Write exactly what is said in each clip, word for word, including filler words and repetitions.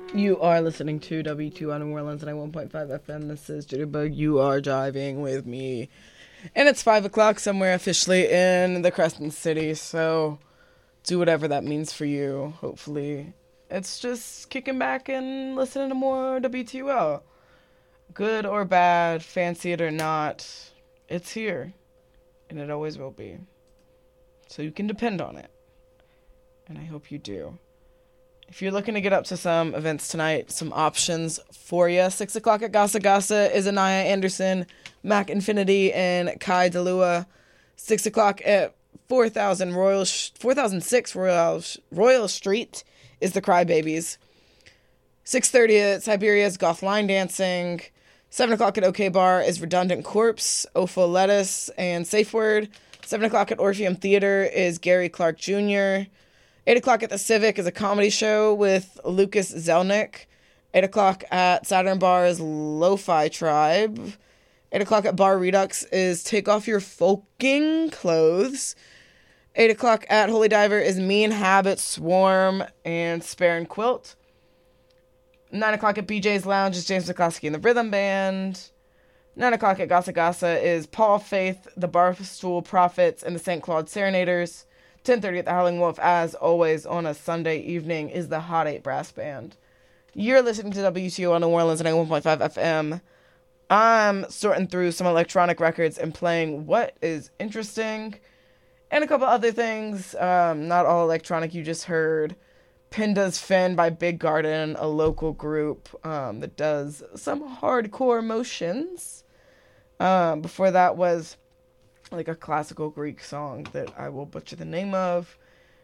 You are listening to W two on New Orleans and one point five F M. This is Jitterbug. You are driving with me. And it's five o'clock somewhere officially in the Crescent City, so do whatever that means for you. Hopefully it's just kicking back and listening to more W T U L. Good or bad, fancy it or not, it's here. And it always will be. So you can depend on it. And I hope you do. If you're looking to get up to some events tonight, some options for you. six o'clock at Gasa Gasa is Anaya Anderson, Mac Infinity, and Kai Delua. six o'clock at four thousand Royal, four thousand six Royal, Royal Street is the Crybabies. six thirty at Siberia's Goth Line Dancing. seven o'clock at OK Bar is Redundant Corpse, Ofo Lettuce, and Safe Word. seven o'clock at Orpheum Theater is Gary Clark Junior eight o'clock at the Civic is a comedy show with Lucas Zelnick. eight o'clock at Saturn Bar is Lo-Fi Tribe. eight o'clock at Bar Redux is Take Off Your Folking Clothes. eight o'clock at Holy Diver is Mean Habit, Swarm, and Spare and Quilt. nine o'clock at B J's Lounge is James McCloskey and the Rhythm Band. nine o'clock at Gasa Gasa is Paul Faith, the Barstool Prophets, and the Saint Claude Serenaders. ten thirty at the Howling Wolf, as always, on a Sunday evening, is the Hot eight Brass Band. You're listening to W T O on New Orleans and one point five F M. I'm sorting through some electronic records and playing what is interesting. And a couple other things. Um, not all electronic, you just heard Pinda's Fin by Big Garden, a local group um, that does some hardcore motions. Um, before that was like a classical Greek song that I will butcher the name of,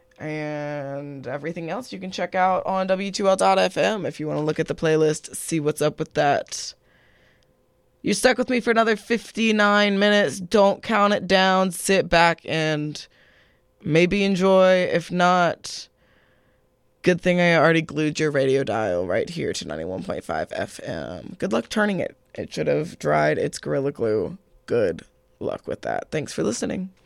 and everything else you can check out on W two L dot F M if you want to look at the playlist, see what's up with that. You're stuck with me for another fifty-nine minutes. Don't count it down. Sit back and maybe enjoy. If not, good thing I already glued your radio dial right here to ninety-one point five F M. Good luck turning it. It should have dried its Gorilla Glue. Good luck with that. Thanks for listening.